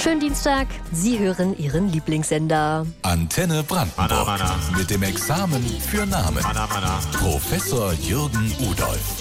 Schönen Dienstag. Sie hören Ihren Lieblingssender. Antenne Brandenburg. Mit dem Examen für Namen. Professor Jürgen Udolph.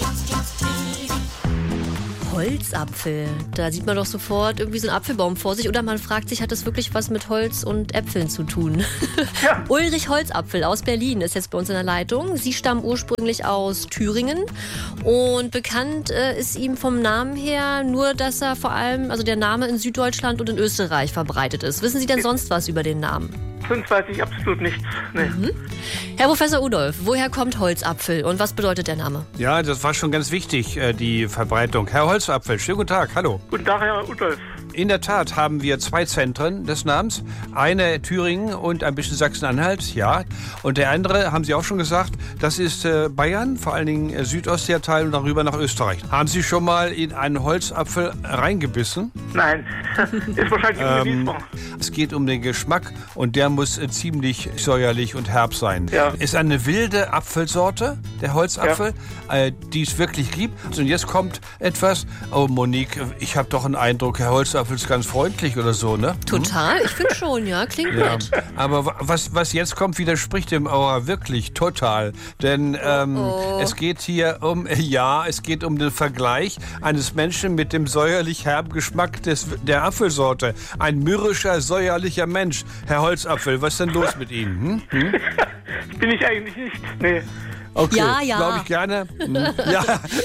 Holzapfel. Da sieht man doch sofort irgendwie so einen Apfelbaum vor sich. Oder man fragt sich, hat das wirklich was mit Holz und Äpfeln zu tun? Ja. Ulrich Holzapfel aus Berlin ist jetzt bei uns in der Leitung. Sie stammen ursprünglich aus Thüringen. Und bekannt ist ihm vom Namen her nur, dass er vor allem, also der Name in Süddeutschland und in Österreich verbreitet ist. Wissen Sie denn sonst was über den Namen? Sonst weiß ich absolut nichts. Nee. Herr Professor Udolph, woher kommt Holzapfel und was bedeutet der Name? Ja, das war schon ganz wichtig, die Verbreitung. Herr Holzapfel, schönen guten Tag, hallo. Guten Tag, Herr Udolph. In der Tat haben wir 2 Zentren des Namens. Eine Thüringen und ein bisschen Sachsen-Anhalt, ja. Und der andere, haben Sie auch schon gesagt, das ist Bayern, vor allen Dingen südostlicher Teil und darüber nach Österreich. Haben Sie schon mal in einen Holzapfel reingebissen? Nein, ist wahrscheinlich ungenießbar. Es geht um den Geschmack und der muss ziemlich säuerlich und herb sein. Ja. Ist eine wilde Apfelsorte, der Holzapfel, die es wirklich gibt. Und jetzt kommt etwas, oh Monique, ich habe doch einen Eindruck, Herr Holzapfel ist ganz freundlich oder so, ne? Total, ich finde schon, ja, klingt nett. Aber was jetzt kommt, widerspricht dem Aura wirklich total. Denn es geht hier es geht um den Vergleich eines Menschen mit dem säuerlich herben Geschmack der Apfelsorte. Ein mürrischer, säuerlicher Mensch. Herr Holzapfel, was ist denn los mit Ihnen? Bin ich eigentlich nicht. Nee. Okay, Ja. glaube ich gerne. Ja.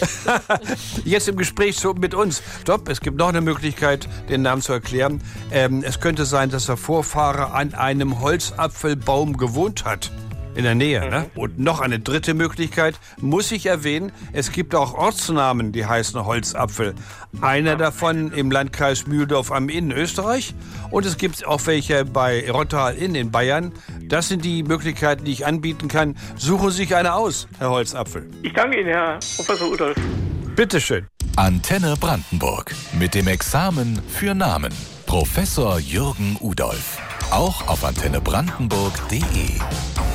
Jetzt im Gespräch mit uns. Stopp, es gibt noch eine Möglichkeit, den Namen zu erklären. Es könnte sein, dass der Vorfahre an einem Holzapfelbaum gewohnt hat. In der Nähe, ne? Und noch eine dritte Möglichkeit, muss ich erwähnen, es gibt auch Ortsnamen, die heißen Holzapfel. Einer davon im Landkreis Mühldorf am Inn, Österreich. Und es gibt auch welche bei Rottal-Inn in Bayern. Das sind die Möglichkeiten, die ich anbieten kann. Suchen Sie sich eine aus, Herr Holzapfel. Ich danke Ihnen, Herr Professor Udolph. Bitteschön. Antenne Brandenburg. Mit dem Examen für Namen. Professor Jürgen Udolph. Auch auf antennebrandenburg.de.